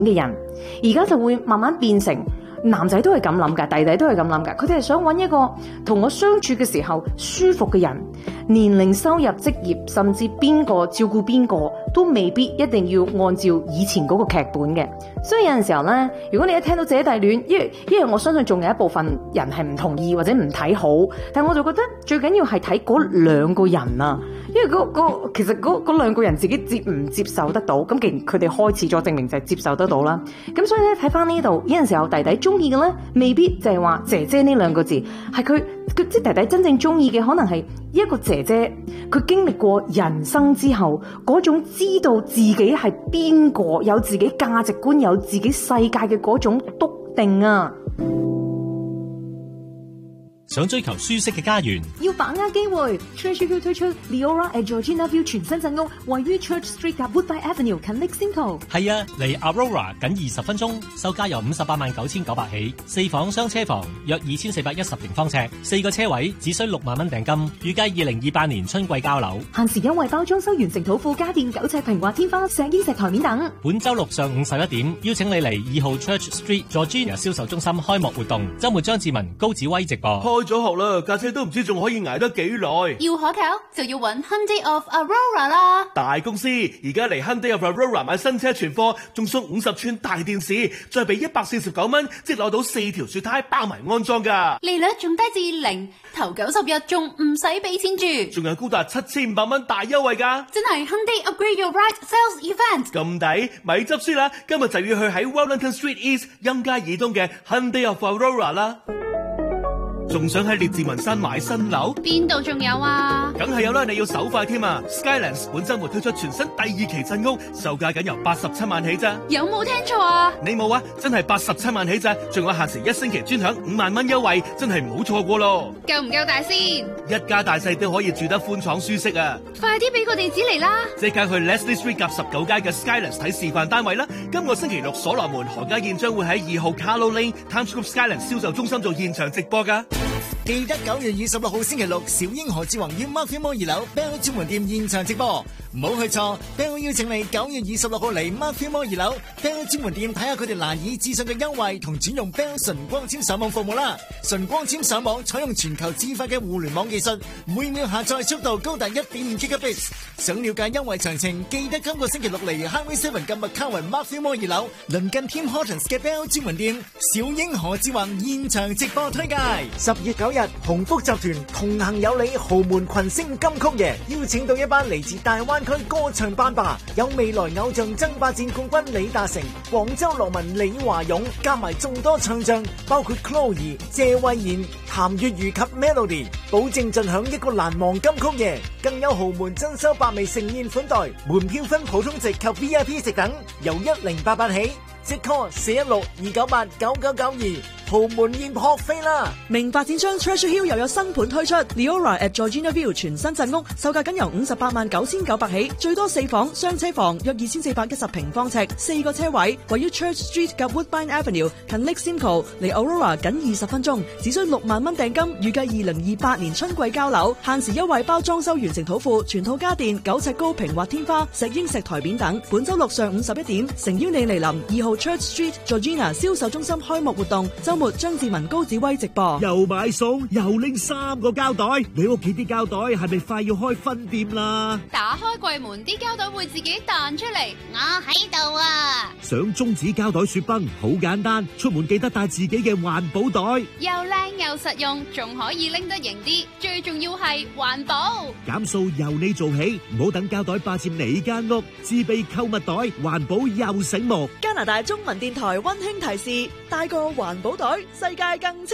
嘅人，而家就會慢慢變成男仔都係咁諗㗎，弟弟都係咁諗㗎。佢哋係想揾一個同我相處嘅時候舒服嘅人，年齡、收入、職業，甚至邊個照顧邊個都未必一定要按照以前嗰個劇本嘅。所以有陣時候呢，如果你一聽到姐弟戀，因為我相信仲有一部分人係唔同意或者唔睇好，但我就覺得最緊要係睇嗰兩個人啊，因為其實嗰兩個人自己接唔接受得到，咁既然佢哋開始咗，證明就係接受得到啦。咁所以咧睇翻呢度，有陣時候弟弟中意嘅咧，未必就係話姐姐呢兩個字，係佢即係弟弟真正中意嘅，可能係一個姐姐，佢經歷過人生之後嗰種知道自己係邊個，有自己價值觀，有自己世界嘅嗰種篤定啊！ 想追求舒適嘅家園， 要把握機會。Treasure Hill 推出 Leora at Georgina View 全新鎮屋，位於 Church Street 及 Woodbine Avenue 近 Lake Simcoe。 係啊，離 Aurora 僅20分鐘，售價由589900起，4房雙車房，約2410平方尺，4個車位，只需6萬蚊訂金，預計2028年春季交樓。 限時優惠包裝修完成土庫家電9尺平滑天花、石英石台面等。 本周六上午11點，邀請你嚟2號 Church Street Georgina 銷售中心開幕活動，周末張志文、高子威直播。 開咗學啦，架車都唔知仲可以捱得幾耐。 要可靠就要揾 Hyundai of Aurora 啦。 大公司而家嚟 Hyundai of Aurora 買新車存貨，仲送50寸大電視，再俾149蚊，即攞到4條雪胎包埋安裝噶。 利率仲低至0，頭90日仲唔使俾錢住， 仲有高達7500蚊大優惠噶。 真係 Hyundai Upgrade Your Ride Sales Event。 咁抵，咪執輸啦！今日就要去喺 Wellington Street East 蔭街以東嘅 Hyundai of Aurora 啦。仲想喺列治文山買新樓？ 邊度仲有啊？ 梗係有啦，你要手快添啊 ！Skylands 本週末推出全新第2期鎮屋，售價僅由87萬起咋？ 有冇聽錯啊？ 你冇啊？真係87萬起咋？仲有限時1星期專享5萬蚊優惠，真係唔好錯過咯！ 夠唔夠大先？ 一家大細都可以住得寬敞舒適啊！ 快啲俾個地址嚟啦！ 即刻去 Leslie Street 夾19街嘅 Skylands 睇示範單位啦！今個星期六所羅門何家燕將會喺2號 Carlo Lane Times Square Skylands 銷售中心做現場直播噶。 記得9月26號星期六，小英何志宏於 Markham Mall 2樓 Bell 專門店現場直播，唔好去錯。Bell 邀請你9月26號嚟 Markham Mall 2樓 Bell 專門店睇下佢哋難以置信嘅優惠同轉用 Bell 純光纖上網服務啦。純光纖上網採用全球自發嘅互聯網技術，每秒下載速度高達 1.5 Gigabits。想了解優惠詳情，記得今個星期六嚟 Highway 7近麥卡雲 Markham Mall 2樓鄰近 Tim Hortons 嘅 Bell 專門店，小英何志宏現場直播推介。10月9日，鴻福集團同行有你豪門群星金曲夜，邀請到一班嚟自大灣區歌唱班霸，有未來偶像爭霸戰冠軍李達成、廣州樂民李華勇，加埋眾多唱將，包括 Chloe、謝慧妍、譚粵瑜及 Melody， 保證盡享一個難忘金曲夜。更有豪門珍饈百味盛宴款待，門票分普通席及 VIP 席等，由1088起，即 call 416-298-9992。豪門宴撲飛啦！ 名發展商 Treasure Hill 又有新盤推出 Leora at Georgina View 全新鎮屋，售價僅由589900起，最多4房雙車房，約2410平方尺，4個車位，位於 Church Street 及 Woodbine Avenue 近 Lake Simcoe，離 Aurora 僅20分鐘，只需6萬蚊訂金，預計2028年春季交樓，限時優惠包裝修完成土庫，全套家電9尺高平滑天花、石英石台面等。本周六上午11點，誠邀你嚟臨2號 Church Street Georgina 銷售中心開幕活動，周末張志文、高子威直播。 又買餸又拎3個膠袋，你屋企啲膠袋係咪快要開分店啦？ 打開櫃門，啲膠袋會自己彈出嚟，我喺度啊！ 想中指膠袋雪崩好簡單，出門記得帶自己嘅環保袋， 又靚又實用，仲可以拎得型啲，最重要係環保。 減數由你做起，唔好等膠袋霸佔你間屋，自備購物袋，環保又醒目。 加拿大中文電台溫馨提示：帶個環保袋，世界更清。